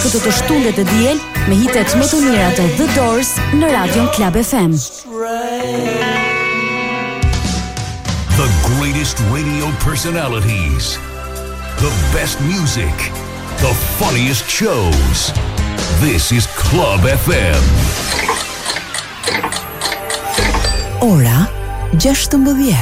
këtë të shtundet e diel me hitet më të mira të The Doors në Radion Club FM. The greatest radio personalities, the best music, the funniest shows. This is Club FM. Ora 16.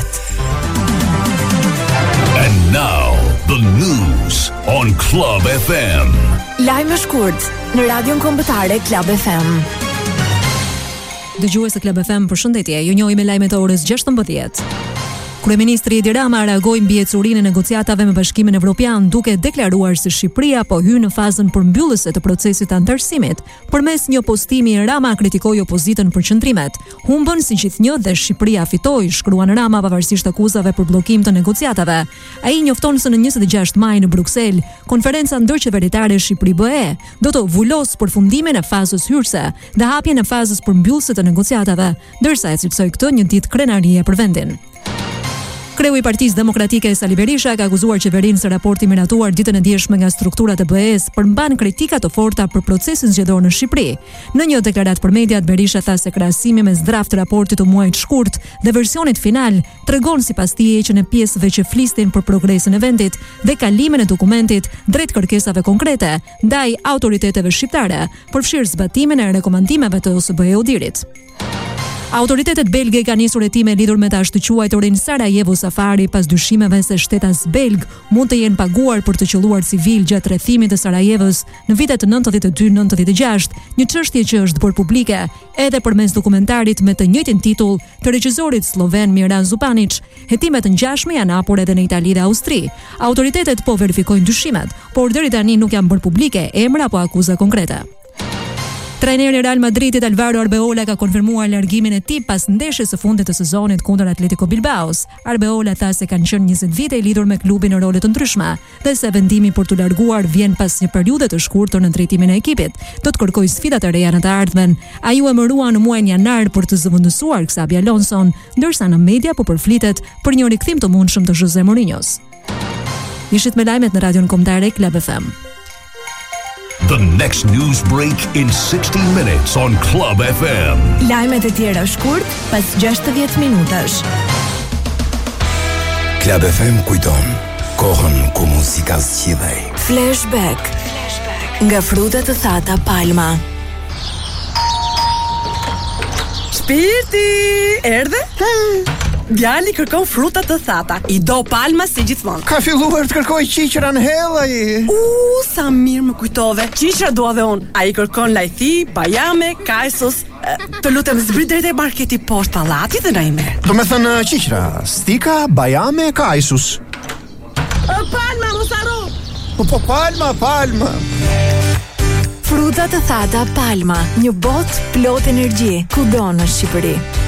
And now, the news on Club FM. Lajme shkurt në Radion Kombëtare Club FM. Dëgjues e Club FM, përshëndetje. Ju njohim me lajmet e orës 16. Kryeministri Edi Rama reagoi mbi ecurinë e negociatave me Bashkimin Evropian duke deklaruar se Shqipëria po hyn në fazën përmbyllëse të procesit të antarësimit. Përmes një postimi, Rama kritikoi opozitën për qëndrimet. Humbën si gjithnjë dhe Shqipëria fitoi, shkruan Rama pavarësisht akuzave për bllokim të negociatave. Ai njofton se në 26 maj në Bruksel, konferenca ndërqeveritare Shqipëri-BE do të vullos përfundimin e fazës hyrëse dhe hapjen e fazës përmbyllëse të negociatave, ndërsa e cilësoi këtë një ditë krenarie për vendin. Kreu i Partisë Demokratike Sali Berisha ka akuzuar qeverinë se raporti miratuar ditën e dieshme nga strukturat e BE-s përmban kritika të forta për procesin zgjedhor në Shqipëri. Në një deklaratë për mediat, Berisha tha se krahasimi mes draft raportit të muajit shkurt dhe versionit final tregon sipas tij që në pjesëve që flisnin për progresin e vendit dhe kalimin e dokumentit drejt kërkesave konkrete ndaj autoriteteve shqiptare, përfshirë zbatimin e rekomandimeve të OSBE-Odirit. Autoritetet belge kanë nisur hetime lidhur me të ashtuquajturin Sarajevo Safari pas dyshimeve se shtetas belg mund të jenë paguar për të qelluar civil gjatë rrethimit të Sarajevës në vitet 92-96, një çështje që është bërë publike edhe përmes dokumentarit me të njëjtin titull të regjisorit sloven Miran Zupanic. Hetimet ngjashme janë hapur edhe në Itali dhe Austri. Autoritetet po verifikojnë dyshimet, por deri tani nuk janë bërë publike emra apo akuza konkrete. Trajneri i Real Madridit Alvaro Arbeola ka konfirmuar largimin e tij pas ndeshjes së fundit të sezonit kundër Atletico Bilbaos. Arbeola tha se kanë qenë 20 vite i lidhur me klubin në role të ndryshme dhe se vendimi për t'u larguar vjen pas një periudhe të shkurtër në drejtimin e ekipit. Do të kërkojë sfida të reja në të ardhmen. Ai u emërua në muajin janar për të zëvendësuar Xabi Alonson, ndërsa në media po përflitet për një rikthim të mundshëm të Jose Mourinhos. Ishit me lajmet në Radion Kombëtare Club FM. The next news break in 60 minutes on Club FM. Lajmet e tjera shkurt pas 60 minutash. Club FM kujton kohën ku muzika zgjidhej. Flashback. Nga frutat të thata Palma. Shpirti, erdhe? Djali kërkon frutat të thata. I do Palma si gjithmonë. Ka filluar të kërkoj qiqra në hellaj. Sa mirë më kujtove. Qiqra dua dhe unë. Ai kërkon lajthi, bajame, kajsos. Të lutem zbrit drejt e marketi poshtë pallatit dhe na i merr. Do me thënë qiqra, stika, bajame, kajsus. Palma, mos harro. Po Palma. Frutat të thata Palma, një botë plot energji, kudo në Shqipëri.